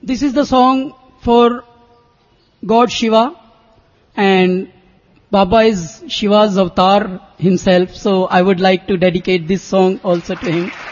This is the song for God Shiva, and Baba is Shiva's avatar himself, so I would like to dedicate this song also to him.